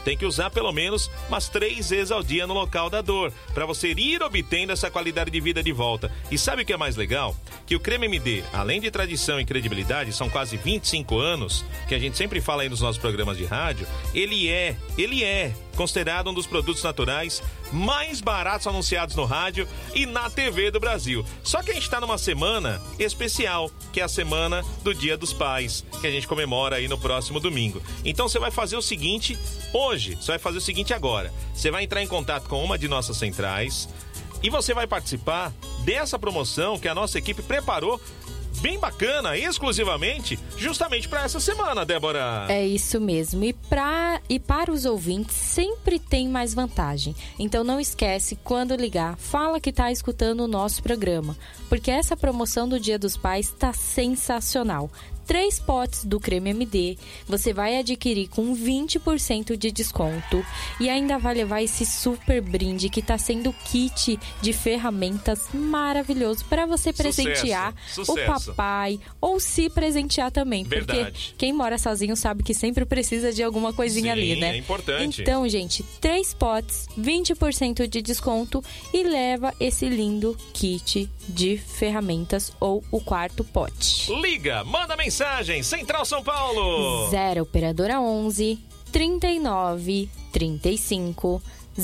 tem que usar pelo menos umas 3 vezes ao dia no local da dor, para você ir obtendo essa qualidade de vida de volta. E sabe o que é mais legal? Que o Creme MD, além de tradição e credibilidade, são quase 25 anos, que a gente sempre fala aí nos nossos programas de rádio, ele é considerado um dos produtos naturais mais baratos anunciados no rádio e na TV do Brasil. Só que a gente está numa semana especial, que é a semana do Dia dos Pais, que a gente comemora aí no próximo domingo. Então você vai fazer o seguinte hoje, você vai fazer o seguinte agora. Você vai entrar em contato com uma de nossas centrais e você vai participar dessa promoção que a nossa equipe preparou bem bacana, exclusivamente, justamente para essa semana, Débora. É isso mesmo. E para os ouvintes, sempre tem mais vantagem. Então não esquece, quando ligar, fala que está escutando o nosso programa, porque essa promoção do Dia dos Pais está sensacional. 3 potes do Creme MD, você vai adquirir com 20% de desconto e ainda vai levar esse super brinde que está sendo kit de ferramentas maravilhoso para você presentear o papai ou se presentear também. Verdade. Porque quem mora sozinho sabe que sempre precisa de alguma coisinha ali, né? É importante. Então, gente, 3 potes, 20% de desconto e leva esse lindo kit de ferramentas ou o 4º pote. Liga, manda mensagem, Central São Paulo. 0 operadora 11 39 35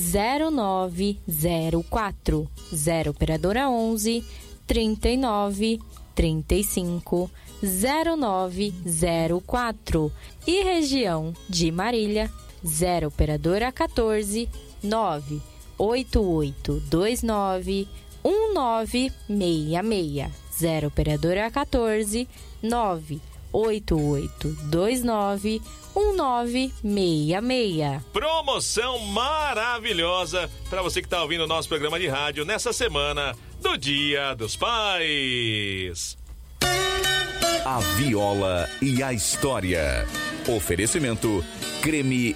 0904. 0 operadora 11 39 35 0904. E região de Marília, 0 operadora 14 98829 1966. 0 operadora 14 98829 1966. Promoção maravilhosa para você que está ouvindo o nosso programa de rádio nessa semana do Dia dos Pais. A Viola e a História. Oferecimento Creme